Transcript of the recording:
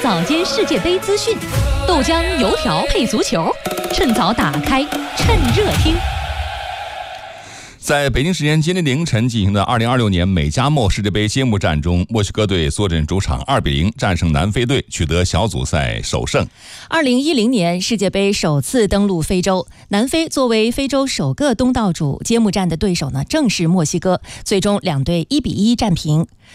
早间世界杯资讯，豆浆油条配足球，趁早打开，趁热听。 在北京时间今天凌晨进行的2026年美加墨世界杯揭幕战中，墨西哥队坐镇主场2-0战胜南非队，取得小组赛首胜。 2010年世界杯首次登陆非洲，南非作为非洲首个东道主，揭幕战的对手呢正是墨西哥，最终两队1-1战平。